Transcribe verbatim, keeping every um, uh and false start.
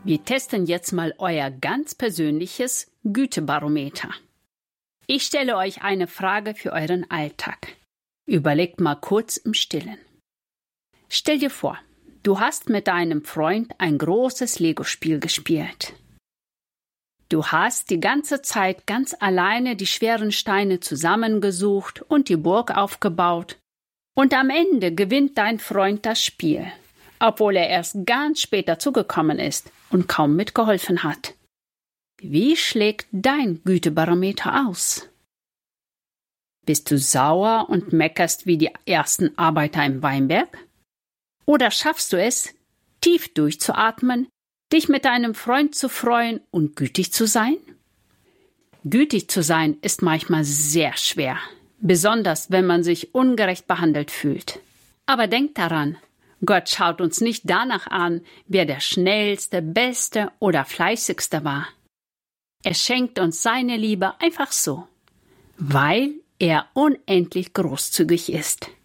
Wir testen jetzt mal euer ganz persönliches Gütebarometer. Ich stelle euch eine Frage für euren Alltag. Überlegt mal kurz im Stillen. Stell dir vor, du hast mit deinem Freund ein großes Lego-Spiel gespielt. Du hast die ganze Zeit ganz alleine die schweren Steine zusammengesucht und die Burg aufgebaut. Und am Ende gewinnt dein Freund das Spiel, obwohl er erst ganz spät dazugekommen ist und kaum mitgeholfen hat. Wie schlägt dein Gütebarometer aus? Bist du sauer und meckerst wie die ersten Arbeiter im Weinberg? Oder schaffst du es, tief durchzuatmen, dich mit deinem Freund zu freuen und gütig zu sein? Gütig zu sein ist manchmal sehr schwer, besonders wenn man sich ungerecht behandelt fühlt. Aber denk daran, Gott schaut uns nicht danach an, wer der schnellste, beste oder fleißigste war. Er schenkt uns seine Liebe einfach so, weil er unendlich großzügig ist.